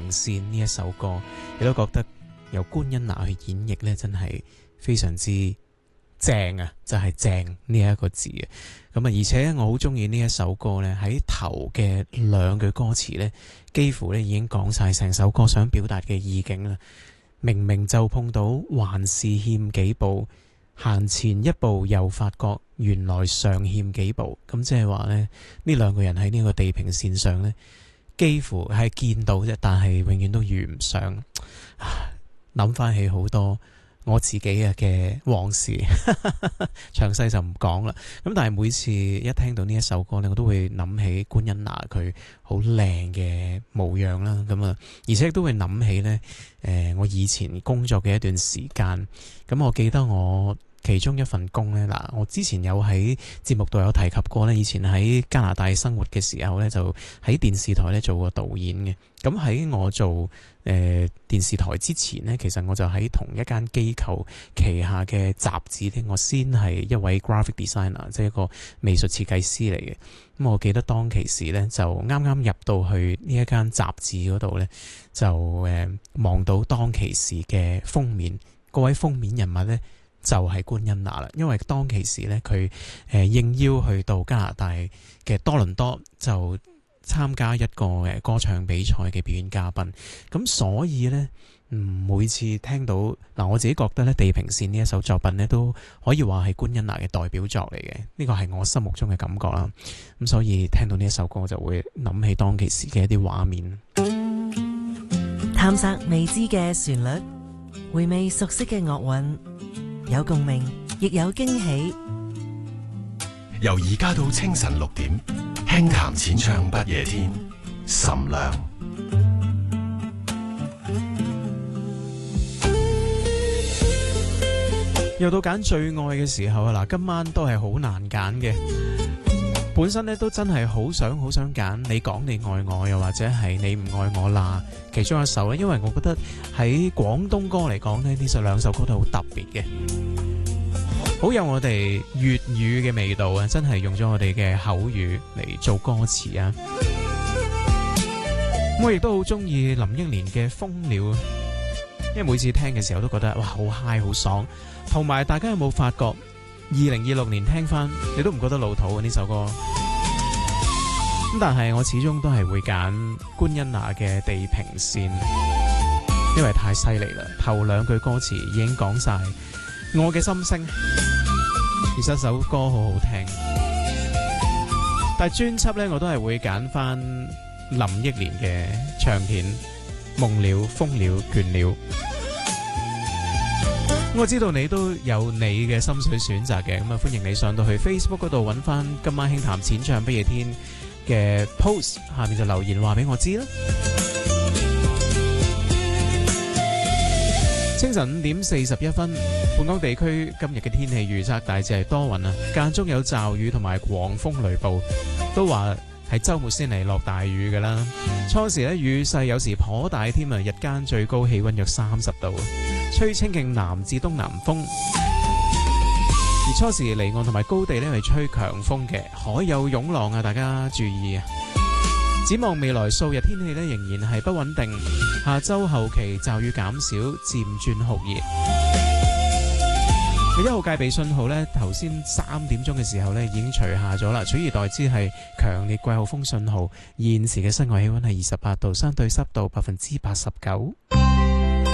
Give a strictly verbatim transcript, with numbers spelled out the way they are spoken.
線》呢一首歌，亦都覺得由官恩娜去演繹呢，真係非常之正啊！就係、是、正呢一個字啊！咁啊，而且我好中意呢一首歌呢，喺頭嘅兩句歌詞呢，幾乎呢已經講晒成首歌想表達嘅意境啦。明明就碰到，還是欠幾步，行前一步又發覺原來尚欠幾步。咁即係話呢，呢兩個人喺呢個地平線上呢，幾乎係見到啫，但係永遠都遇唔上。諗翻起好多我自己嘅嘅往事，詳細就唔講啦。咁但係每次一聽到呢一首歌呢，我都會諗起官恩娜佢好靚嘅模樣啦。咁啊，而且亦都會諗起呢，誒、呃，我以前工作嘅一段時間。咁我記得我其中一份工呢，嗱，我之前有喺節目度有提及過呢，以前喺加拿大生活嘅時候呢，就喺電視台呢做過導演嘅。咁喺我做誒、呃、電視台之前呢，其實我就喺同一間機構旗下嘅雜誌呢，我先係一位 graphic designer，即係一個美術設計師嚟嘅。咁我記得當其時呢，就啱啱入到去呢一間雜誌嗰度呢，就誒望、呃、到當其時嘅封面，嗰位封面人物呢，就係官恩娜啦。因為當其時呢，佢誒、呃、應邀去到加拿大嘅多倫多就參加一個誒歌唱比賽嘅表演嘉賓，咁所以呢，嗯，每次聽到嗱，我自己覺得咧，《地平線》呢一首作品呢，都可以話係官恩娜嘅代表作嚟嘅，呢個係我心目中嘅感覺啦。咁所以聽到呢一首歌，我就會諗起當其時嘅一啲畫面， 探索未知嘅旋律，回味熟悉嘅樂韻，有共鳴，亦有驚喜。 由而家到清晨六點，輕談淺唱不夜天，岑亮。 又到揀最愛嘅時候啊！嗱，今晚都係好難揀嘅。本身咧都真係好想好想揀你講你愛我，又或者係你唔愛我啦，其中一首咧，因為我覺得喺廣東歌嚟講呢，呢首兩首歌都好特別嘅，好有我哋粵語嘅味道啊！真係用咗我哋嘅口語嚟做歌詞啊！我亦都好中意林憶蓮嘅《蜂鳥》，因為每次聽嘅時候都覺得哇好嗨好爽，同埋大家有冇發覺二零二六年聽翻你都唔覺得老土啊呢首歌？咁但係我始終都係會揀官恩娜嘅《地平線》，因為太犀利啦！頭兩句歌詞已經講晒我嘅心聲，其實首歌好好聽。但係專輯呢，我都係會揀翻林憶蓮嘅唱片《夢了瘋了倦了》。我知道你都有你嘅心水選擇嘅，咁啊歡迎你上到去 Facebook 嗰度揾翻今晚輕談淺唱不夜天嘅 post， 下面就留言話俾我知啦。清晨五點四十一分，本港地區今日嘅天氣預測大致係多雲啊，間中有驟雨同埋狂風雷暴，都話係週末先嚟落大雨㗎啦。初時咧雨勢有時頗大添啊，日間最高氣溫約三十度，吹清勁南至東南風。而初時離岸同埋高地咧係吹強風嘅，海有湧浪啊，大家注意啊！展望未來數日天氣咧仍然係不穩定，下周後期驟雨減少，漸轉酷熱。一號戒備信號呢，頭先三點鐘嘅時候呢已經除下咗啦，取而代之係強烈季候風信號。現時嘅室外氣溫係二十八度，相對濕度百分之八十九。